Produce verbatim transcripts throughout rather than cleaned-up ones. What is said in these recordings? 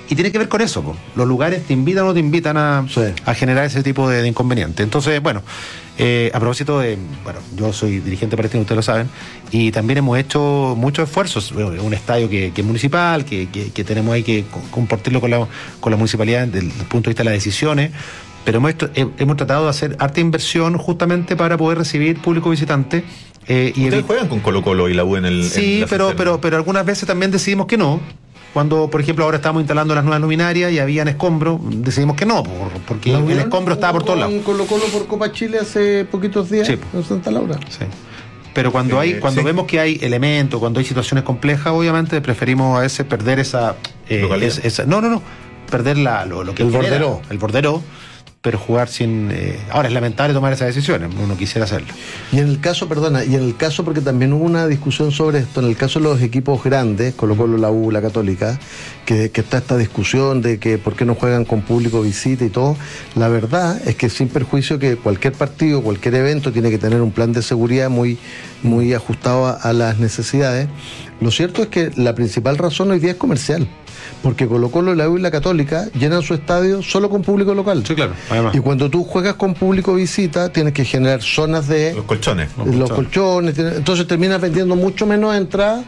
y tiene que ver con eso, po. Los lugares te invitan o no te invitan a, sí. a generar ese tipo de, de inconveniente. Entonces, bueno, eh, a propósito de, bueno, yo soy dirigente palestino, ustedes lo saben, y también hemos hecho muchos esfuerzos. Un estadio que, que es municipal, que, que, que tenemos ahí que compartirlo con la, con la municipalidad desde el punto de vista de las decisiones, pero hemos, hemos tratado de hacer harta inversión justamente para poder recibir público visitante. Eh, y ¿Ustedes juegan con Colo Colo y la U en el Sí, en pero, pero, pero algunas veces también decidimos que no. Cuando, por ejemplo, ahora estamos instalando las nuevas luminarias y habían escombros, decidimos que no, por, porque el escombro estaba por todos lados. Colo Colo por Copa Chile hace poquitos días, sí, en Santa Laura. Sí. Pero cuando hay, cuando sí. vemos que hay elementos, cuando hay situaciones complejas, obviamente preferimos a veces perder esa, eh, esa, esa no, no, no, perder la, lo, lo que el genera, bordero, el bordero. Pero jugar sin... Eh, ahora es lamentable tomar esas decisiones, uno quisiera hacerlo. Y en el caso, perdona, y en el caso, porque también hubo una discusión sobre esto, en el caso de los equipos grandes, Colo Colo, la U, la Católica, que, que está esta discusión de que por qué no juegan con público visita y todo, la verdad es que sin perjuicio que cualquier partido, cualquier evento tiene que tener un plan de seguridad muy, muy ajustado a, a las necesidades. Lo cierto es que la principal razón hoy día es comercial. Porque Colo Colo, la U y la Católica llenan su estadio solo con público local. Sí, claro. Además. Y cuando tú juegas con público visita, tienes que generar zonas de... Los colchones. Los, los colchones. colchones. Entonces terminas vendiendo mucho menos entradas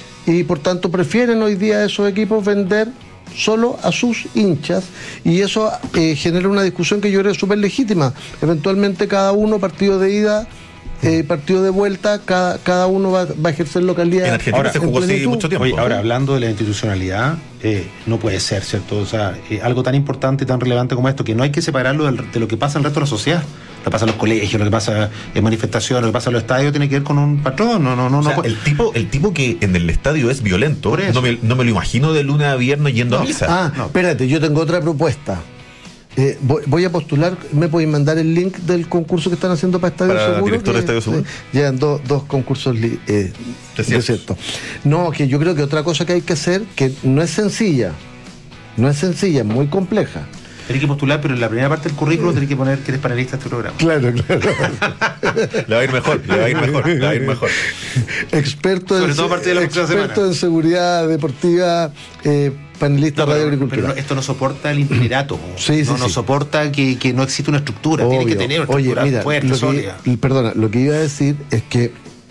y por tanto prefieren hoy día esos equipos vender solo a sus hinchas y eso eh, genera una discusión que yo creo es súper legítima. Eventualmente cada uno, partido de ida... Eh, partido de vuelta, cada, cada uno va, va a ejercer localidad. En Argentina ahora, se jugó así mucho tiempo. Oye, ahora, hablando de la institucionalidad, eh, no puede ser, ¿cierto? O sea, eh, algo tan importante y tan relevante como esto, que no hay que separarlo del, de lo que pasa en el resto de la sociedad. Lo que pasa en los colegios, lo que pasa en manifestaciones, lo que pasa en los estadios, tiene que ver con un patrón. No, no, no, o sea, no el tipo, el tipo que en el estadio es violento, no me, no me lo imagino de lunes a viernes yendo no. a misa. Ah, no. Espérate, yo tengo otra propuesta. Eh, voy, voy a postular, ¿me podéis mandar el link del concurso que están haciendo para Estadio para Seguro? Director de Estadio Seguro. Eh, llegan do, dos concursos eh, de cierto. No, que yo creo que otra cosa que hay que hacer, que no es sencilla, no es sencilla, es muy compleja. Tienes que postular, pero en la primera parte del currículo tienes que poner que eres panelista de este programa. Claro, claro. Le va a ir mejor, le va a ir mejor, le va a ir mejor. Experto, Sobre en, todo a partir de la experto en seguridad deportiva, eh, panelista no, de Radio pero, Agricultura. Pero esto no soporta el itinerato. Sí, sí, no, no sí. soporta que, que no existe una estructura. Obvio. Tiene que tener una estructura Oye, mira, fuerte, lo sólida. Que, perdona, lo que iba a decir es que...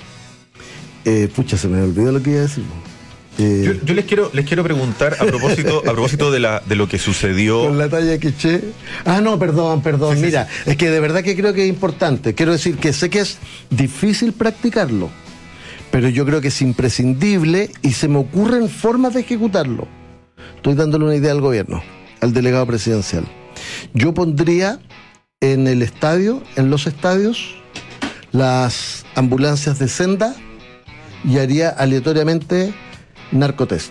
Eh, pucha, se me olvidó lo que iba a decir. Eh, yo, yo les quiero les quiero preguntar a propósito a propósito de la de lo que sucedió con la talla que eché. Ah, no, perdón, perdón. Sí, Mira, sí, sí. es que de verdad que creo que es importante. Quiero decir que sé que es difícil practicarlo, pero yo creo que es imprescindible y se me ocurren formas de ejecutarlo. Estoy dándole una idea al gobierno, al delegado presidencial. Yo pondría en el estadio, en los estadios, las ambulancias de senda y haría aleatoriamente narcotest.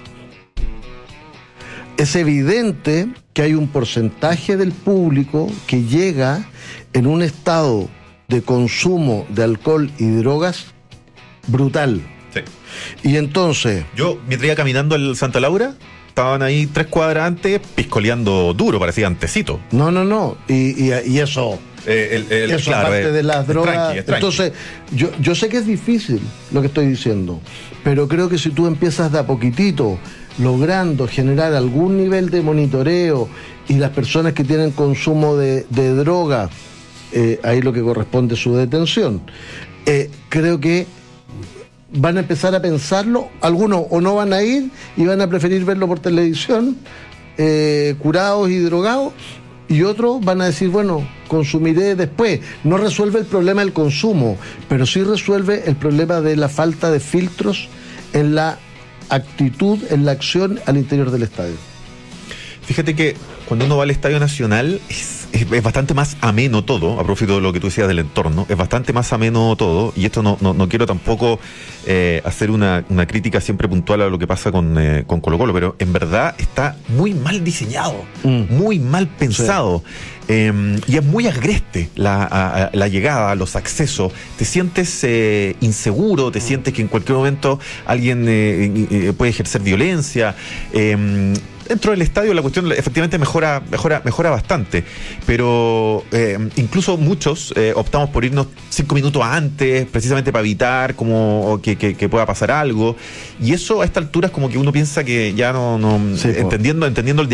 Es evidente que hay un porcentaje del público que llega en un estado de consumo de alcohol y drogas brutal. Sí. Y entonces... Yo, mientras iba caminando al Santa Laura, estaban ahí tres cuadras antes piscoleando duro, parecía antecito. No, no, no. Y, y, y eso... Eh, el, el, eso claro, aparte eh, de las drogas. Tranqui, tranqui. Entonces, yo, yo sé que es difícil lo que estoy diciendo, pero creo que si tú empiezas de a poquitito, logrando generar algún nivel de monitoreo y las personas que tienen consumo de, de droga, eh, ahí lo que corresponde es su detención. Eh, creo que van a empezar a pensarlo, algunos o no van a ir y van a preferir verlo por televisión, eh, curados y drogados, y otros van a decir, bueno, consumiré después. No resuelve el problema del consumo, pero sí resuelve el problema de la falta de filtros en la actitud, en la acción al interior del estadio. Fíjate que cuando uno va al Estadio Nacional es, es, es bastante más ameno todo, a propósito de lo que tú decías del entorno, es bastante más ameno todo, y esto no, no, no quiero tampoco eh, hacer una, una crítica siempre puntual a lo que pasa con, eh, con Colo Colo, pero en verdad está muy mal diseñado, mm. muy mal pensado. Sí. Eh, y es muy agreste la, a, a, la llegada, los accesos. Te sientes eh, inseguro, te sientes que en cualquier momento alguien eh, eh, puede ejercer violencia. Eh, dentro del estadio la cuestión efectivamente mejora mejora mejora bastante, pero eh, incluso muchos eh, optamos por irnos cinco minutos antes, precisamente para evitar como que, que, que pueda pasar algo, y eso a esta altura es como que uno piensa que ya no, no sí, entendiendo, entendiendo el